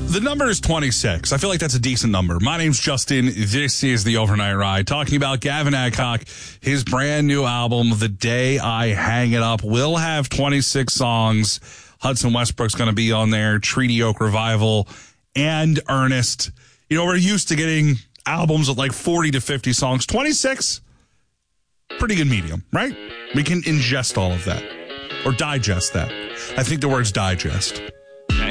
The number is 26. I feel like that's a decent number. My name's Justin. This is the Overnight Ride. Talking about Gavin Adcock, his brand new album, The Day I Hang It Up, will have 26 songs. Hudson Westbrook's going to be on there, Treaty Oak Revival, and Ernest. You know, we're used to getting albums with like 40 to 50 songs. 26, pretty good medium, right? We can ingest all of that or digest that. I think the word's digest.